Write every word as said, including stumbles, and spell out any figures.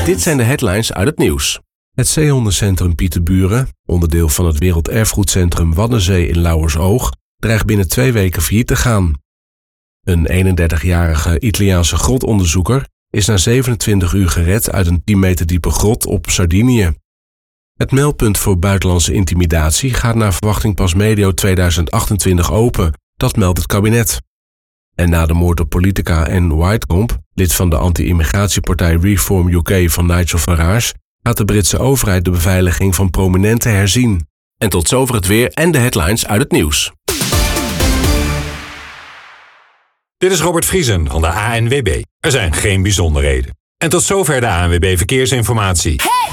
Dit zijn de headlines uit het nieuws. Het zeehondencentrum Pieterburen, onderdeel van het Werelderfgoedcentrum Waddenzee in Lauwersoog, dreigt binnen twee weken failliet te gaan. Een eenendertigjarige Italiaanse grotonderzoeker is na zevenentwintig uur gered uit een tien meter diepe grot op Sardinië. Het meldpunt voor buitenlandse intimidatie gaat naar verwachting pas medio tweeduizend achtentwintig open, dat meldt het kabinet. En na de moord op politica Anne Whitecomb, lid van de anti-immigratiepartij Reform U K van Nigel Farage, gaat de Britse overheid de beveiliging van prominenten herzien. En tot zover het weer en de headlines uit het nieuws. Dit is Robert Vriesen van de A N W B. Er zijn geen bijzonderheden. En tot zover de A N W B Verkeersinformatie.